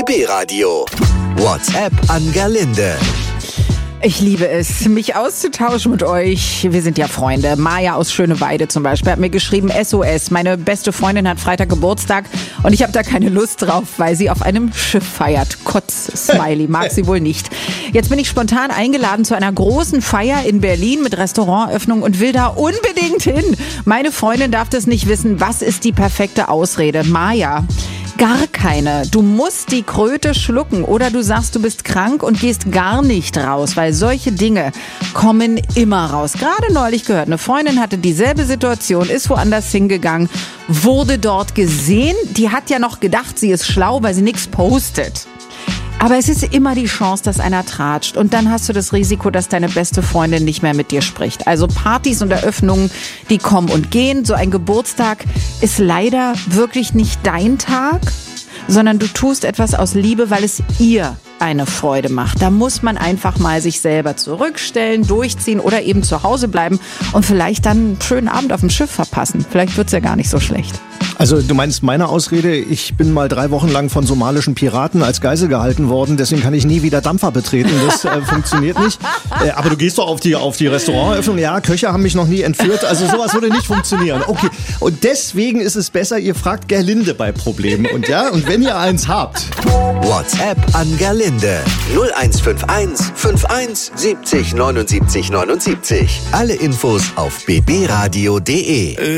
BB Radio. WhatsApp an Gerlinde. Ich liebe es, mich auszutauschen mit euch. Wir sind ja Freunde. Maja aus Schöneweide zum Beispiel hat mir geschrieben, SOS, meine beste Freundin hat Freitag Geburtstag und ich habe da keine Lust drauf, weil sie auf einem Schiff feiert. Kotz-Smiley, mag sie wohl nicht. Jetzt bin ich spontan eingeladen zu einer großen Feier in Berlin mit Restaurantöffnung und will da unbedingt hin. Meine Freundin darf das nicht wissen. Was ist die perfekte Ausrede? Maja. Gar keine. Du musst die Kröte schlucken oder du sagst, du bist krank und gehst gar nicht raus, weil solche Dinge kommen immer raus. Gerade neulich gehört, eine Freundin hatte dieselbe Situation, ist woanders hingegangen, wurde dort gesehen. Die hat ja noch gedacht, sie ist schlau, weil sie nichts postet. Aber es ist immer die Chance, dass einer tratscht. Und dann hast du das Risiko, dass deine beste Freundin nicht mehr mit dir spricht. Also Partys und Eröffnungen, die kommen und gehen. So ein Geburtstag ist leider wirklich nicht dein Tag, sondern du tust etwas aus Liebe, weil es ihr eine Freude macht. Da muss man einfach mal sich selber zurückstellen, durchziehen oder eben zu Hause bleiben und vielleicht dann einen schönen Abend auf dem Schiff verpassen. Vielleicht wird's ja gar nicht so schlecht. Also du meinst meine Ausrede, ich bin mal 3 Wochen lang von somalischen Piraten als Geisel gehalten worden, deswegen kann ich nie wieder Dampfer betreten, das funktioniert nicht. Aber du gehst doch auf die Restauranteröffnung, ja, Köche haben mich noch nie entführt, also sowas würde nicht funktionieren. Okay, und deswegen ist es besser, ihr fragt Gerlinde bei Problemen und wenn ihr eins habt. WhatsApp an Gerlinde 0151 51 70 79 79. Alle Infos auf bbradio.de.